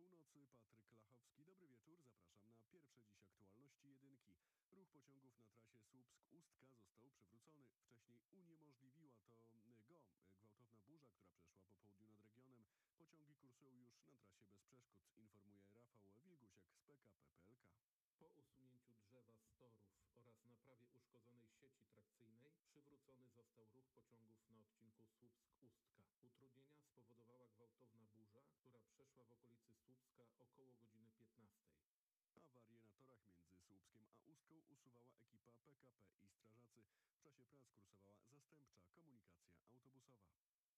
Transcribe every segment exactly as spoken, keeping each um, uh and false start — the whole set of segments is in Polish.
północy Patryk Lachowski. Dobry wieczór, zapraszam na pierwsze dziś aktualności jedynki. Ruch pociągów na trasie Słupsk-Ustka został przywrócony. Wcześniej uniemożliwiła to go gwałtowna burza, która przeszła po południu nad regionem. Pociągi kursują już na trasie bez przeszkód, informuje Rafał Wilgusiak z P K P P L K. Po usunięciu drzewa z torów oraz naprawie uszkodzonej sieci trakcyjnej przywrócony został ruch pociągów na odcinku Słupsk-Ustka. Utrudnienia spowodowała gwałtowna burza, która przeszła w okolicy Słupska około godziny piętnastej. Awarię na torach między Słupskiem a Ustką usuwała ekipa P K P i strażacy. W czasie prac kursowała zastępcza komunikacja autobusowa.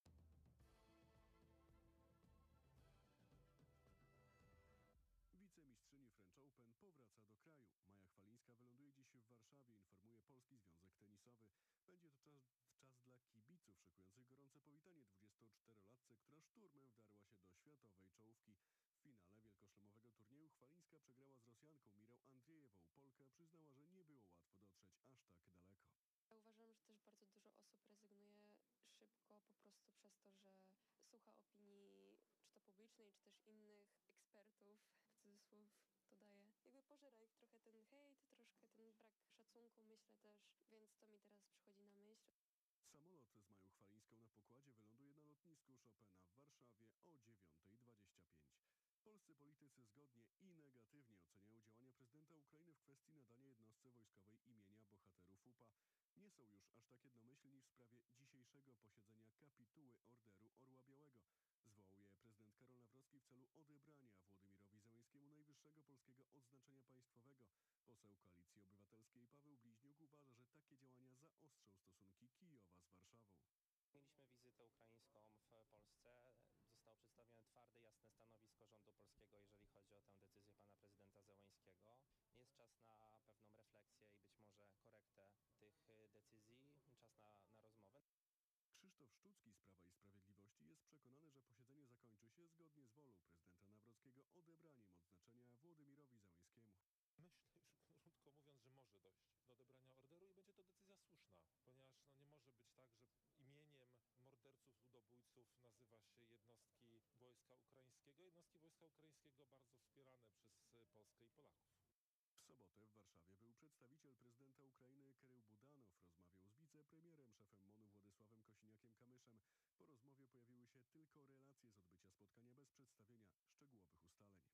Wicemistrzyni French Open powraca do kraju. Maja Chwalińska wyląduje dziś w Warszawie, informuje Polski Związek Tenisowy. Będzie to czas, czas dla kibiców szykujących gorące powitanie dwudziestoczterolatce, która szturmem wdarła się do światowej czołówki. W finale wielkoszlemowego turnieju Chwalińska przegrała z Rosjanką Mirą Andrzejewą. Polka przyznała, że nie było łatwo dotrzeć aż tak daleko. Ja uważam, że też bardzo dużo osób rezygnuje szybko po prostu przez to, że słucha opinii czy to publicznej, czy też innych ekspertów, w cudzysłów to daje. Jakby pożera ich trochę ten hejt, troszkę ten brak szacunku, myślę też, więc to mi teraz przychodzi na myśl. Samolot z Mają Chwalińską na pokładzie wyląduje na lotnisku Chopina w Warszawie o dziewiąta dwadzieścia pięć. Polscy politycy zgodnie i negatywnie oceniają działania prezydenta Ukrainy w kwestii nadania jednostce wojskowej imienia bohaterów U P A. Nie są już aż tak jednomyślni w sprawie dzisiejszego posiedzenia kapituły Orderu Orła Białego. Zwołał je prezydent Karol Nawrocki w celu odebrania Włodymirowi Zełenskiemu najwyższego polskiego odznaczenia państwowego. Poseł Koalicji Obywatelskiej Paweł Bliźniuk uważa, że takie działania zaostrzą stosunki Kijowa z Warszawą. Mieliśmy wizytę ukraińską w Polsce. Zostało przedstawione twarde, jasne stanowisko rządu polskiego, jeżeli chodzi o tę decyzję pana prezydenta Zełenskiego. Jest czas na pewną refleksję i być może korektę tych decyzji, czas na, na rozmowę. Krzysztof Szczucki z Prawa i Sprawiedliwości jest przekonany, że posiedzenie zakończy się zgodnie z wolą prezydenta Nawrockiego odebraniem odznaczenia Włodymirowi Zełenskiemu. Myślę już krótko mówiąc, że może dojść do odebrania orderu i będzie to decyzja słuszna, ponieważ no, nie może być tak, że imieniem morderców, ludobójców nazywa się jednostki Wojska Ukraińskiego. Jednostki Wojska Ukraińskiego bardzo wspierane przez Polskę i Polaków. W sobotę w Warszawie był przedstawiciel prezydenta Ukrainy Kirył Budanow. Rozmawiał z wicepremierem, szefem MON-u Władysławem Kosiniakiem-Kamyszem. Po rozmowie pojawiły się tylko relacje z odbycia spotkania bez przedstawienia szczegółowych ustaleń.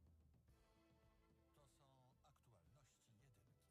To są aktualności jedynki.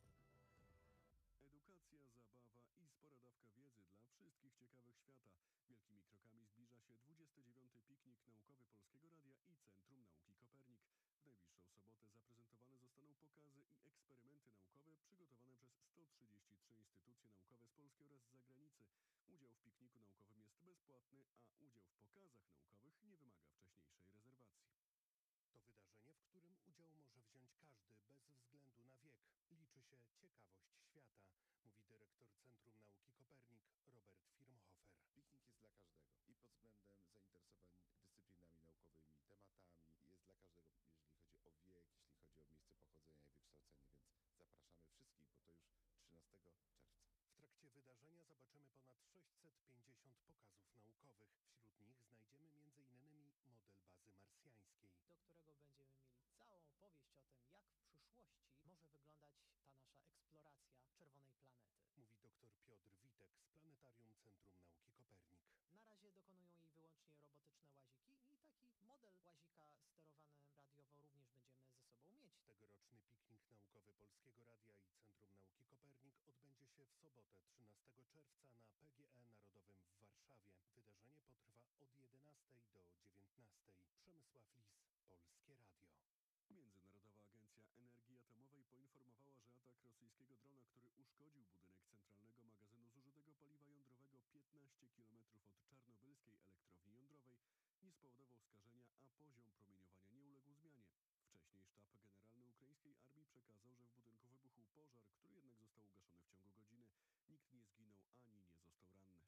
Edukacja, zabawa i spora dawka wiedzy dla wszystkich ciekawych świata. Wielkimi krokami zbliża się dwudziesty dziewiąty piknik naukowy Polskiego Radia i Centrum Nauki Kopernik. W najbliższą sobotę zaprezentowane zostaną pokazy i eksperymenty naukowe przygotowane przez sto trzydzieści trzy instytucje naukowe z Polski oraz z zagranicy. Udział w pikniku naukowym jest bezpłatny, a udział w pokazach naukowych nie wymaga wcześniejszej rezerwacji. To wydarzenie, w którym udział może wziąć każdy, bez względu na wiek. Liczy się ciekawość świata, mówi dyrektor Centrum Nauki Kopernik Robert Firmhofer. Piknik jest dla każdego i pod względem zainteresowań dyscyplinami naukowymi, tematami. Jest dla każdego, jeżeli chodzi o wiek, jeśli chodzi o miejsce pochodzenia i wykształcenie, więc zapraszamy wszystkich, bo to już trzynastego czerwca. W trakcie wydarzenia zobaczymy ponad sześćset pięćdziesiąt pokazów naukowych. Wśród nich znajdziemy między innymi model bazy marsjańskiej, do którego będziemy mieli całą opowieść o tym, jak w przyszłości może wyglądać ta nasza eksploracja czerwonej planety. Mówi dr Piotr Witek z Planetarium Centrum Nauki Kopernik. Na razie dokonują jej wyłącznie robotyczne łaziki i taki model łazika sterowany radiowo również będziemy ze sobą mieć. Tegoroczny piknik naukowy Polskiego Radia i Centrum Nauki Kopernik odbędzie się w sobotę trzynastego czerwca na P G E Narodowym w Warszawie. Wydarzenie potrwa od jedenastej do dziewiętnastej. Przemysław Lis, Polskie Radio. Międzynarodowa Agencja Energii Atomowej poinformowała, że atak rosyjskiego drona, który uszkodził budynek centralnego magazynu zużytego paliwa jądrowego piętnaście kilometrów od czarnobylskiej elektrowni jądrowej, nie spowodował skażenia, a poziom promieniowania nie uległ zmianie. Wcześniej sztab generalny ukraińskiej armii przekazał, że w budynku wybuchł pożar, który jednak został ugaszony w ciągu godziny. Nikt nie zginął ani nie został ranny.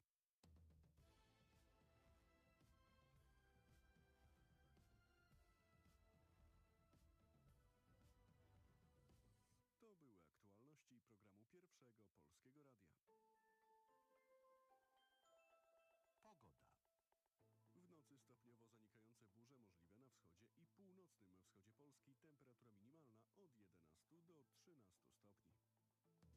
To były aktualności programu Pierwszego Polskiego Radia.